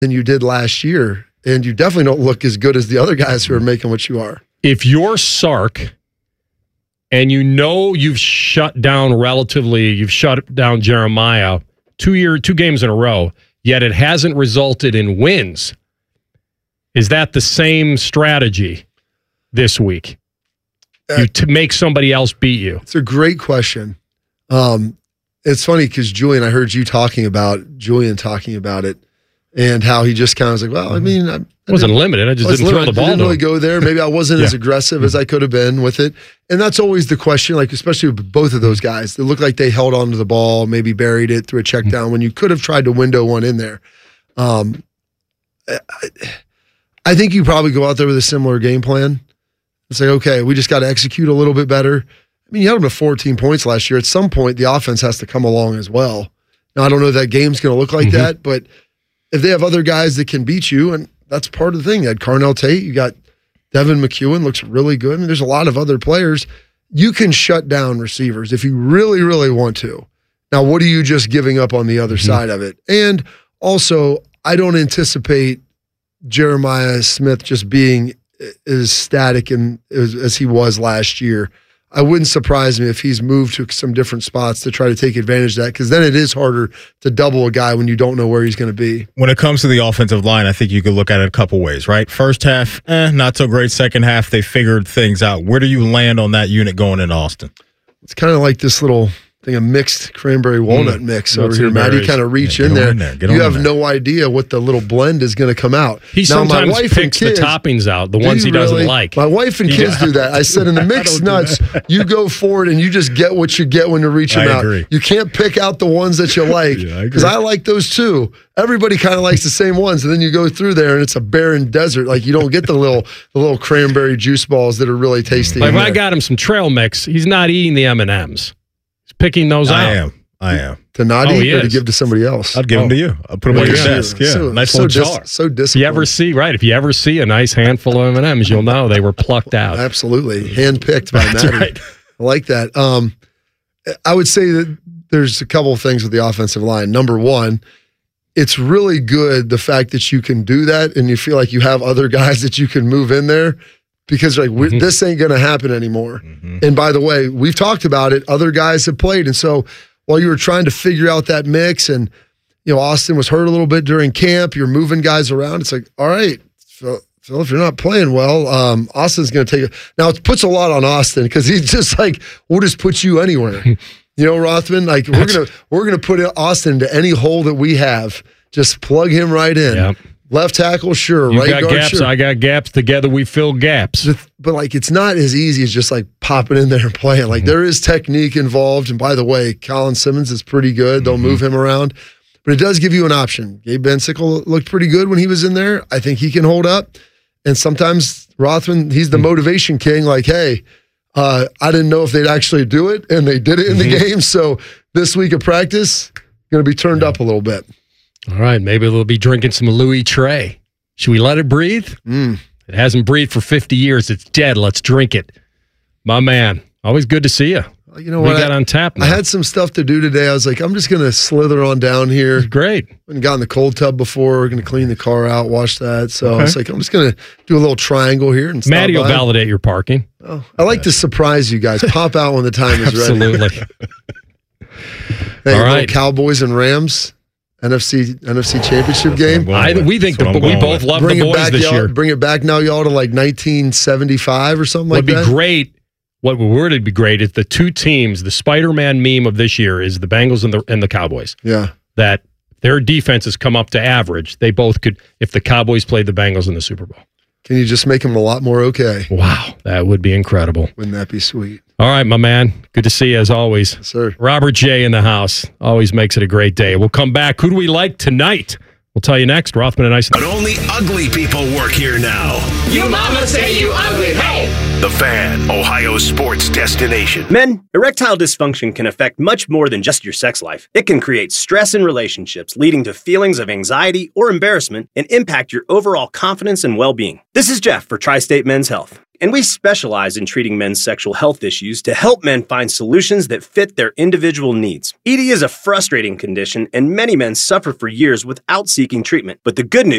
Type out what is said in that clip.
than you did last year, and you definitely don't look as good as the other guys who are making what you are. If you're Sark and you know you've shut down Jeremiah 2 games in a row, yet it hasn't resulted in wins, is that the same strategy this week? To make somebody else beat you? It's a great question. It's funny because I heard you talking about it, and how he just kind of was like, well, I mean, I wasn't limited. I just didn't throw the ball. I didn't really go there. Maybe I wasn't as aggressive as I could have been with it. And that's always the question, like especially with both of those guys. They look like they held onto the ball, maybe buried it through a check down when you could have tried to window one in there. I think you probably go out there with a similar game plan. It's like, okay, we just got to execute a little bit better. I mean, you held them to 14 points last year. At some point, the offense has to come along as well. Now, I don't know if that game's going to look like that, but if they have other guys that can beat you, and that's part of the thing. You had Carnell Tate, you got Devin McEwen, looks really good. I mean, there's a lot of other players. You can shut down receivers if you really, really want to. Now, what are you just giving up on the other side of it? And also, I don't anticipate Jeremiah Smith just being as static as he was last year. I wouldn't surprise me if he's moved to some different spots to try to take advantage of that, because then it is harder to double a guy when you don't know where he's going to be. When it comes to the offensive line, I think you could look at it a couple ways, right? First half, not so great. Second half, they figured things out. Where do you land on that unit going into Austin? It's kind of like this little thing, a mixed cranberry walnut mix over here, Matt. You kind of reach in there. You have no idea what the little blend is going to come out. He sometimes picks the toppings out, the ones he doesn't like. My wife and kids do that. I said in the mixed nuts, you go forward and you just get what you get when you reach them out. You can't pick out the ones that you like, because I like those too. Everybody kind of likes the same ones, and then you go through there and it's a barren desert. Like you don't get the little cranberry juice balls that are really tasty. Like if I got him some trail mix, he's not eating the M&Ms. Picking those out. I am. To not eat or to give to somebody else? I'd give them to you. I'll put them on your desk. Yeah, nice little jar. So disciplined. If you ever see a nice handful of M&Ms, you'll know they were plucked out. Absolutely. Handpicked by Maddie. Right. I like that. I would say that there's a couple of things with the offensive line. Number one, it's really good the fact that you can do that and you feel like you have other guys that you can move in there. Because this ain't going to happen anymore. And by the way, we've talked about it. Other guys have played. And so while you were trying to figure out that mix and, Austin was hurt a little bit during camp, you're moving guys around. It's like, all right, Phil, if you're not playing well, Austin's going to take it. Now, it puts a lot on Austin because he's just like, we'll just put you anywhere. Rothman, like we're gonna put Austin into any hole that we have. Just plug him right in. Yep. Left tackle, sure. You right got guard, gaps. sure. I got gaps. Together we fill gaps. But it's not as easy as just popping in there and playing. There is technique involved. And by the way, Colin Simmons is pretty good. They'll move him around. But it does give you an option. Gabe Bensicle looked pretty good when he was in there. I think he can hold up. And sometimes Rothman, he's the motivation king. Hey, I didn't know if they'd actually do it, and they did it in the game. So this week of practice, going to be turned up a little bit. All right, maybe they'll be drinking some Louis Trey. Should we let it breathe? It hasn't breathed for 50 years. It's dead. Let's drink it. My man, always good to see you. You know what? We got on tap now. I had some stuff to do today. I was like, I'm just going to slither on down here. Great. I haven't gotten the cold tub before. We're going to clean the car out, wash that. So I was like, I'm just going to do a little triangle here. And Maddie will validate your parking. Oh, I like to surprise you guys. Pop out when the time is ready. Absolutely. Hey, all right. Cowboys and Rams. NFC Championship game. We both love the boys this year. Bring it back now, y'all, to 1975 or something like that. Would be great. What would be great is the two teams. The Spider-Man meme of this year is the Bengals and the Cowboys. Yeah, that their defenses come up to average. They both could if the Cowboys played the Bengals in the Super Bowl. Can you just make them a lot more okay? Wow, that would be incredible. Wouldn't that be sweet? All right, my man. Good to see you as always. Yes, sir. Robert J. in the house. Always makes it a great day. We'll come back. Who do we like tonight? We'll tell you next. Rothman and Ice. But only ugly people work here now. You mama say you ugly. Hey! The Fan, Ohio's sports destination. Men, erectile dysfunction can affect much more than just your sex life. It can create stress in relationships, leading to feelings of anxiety or embarrassment, and impact your overall confidence and well-being. This is Jeff for Tri-State Men's Health, and we specialize in treating men's sexual health issues to help men find solutions that fit their individual needs. ED is a frustrating condition, and many men suffer for years without seeking treatment. But the good news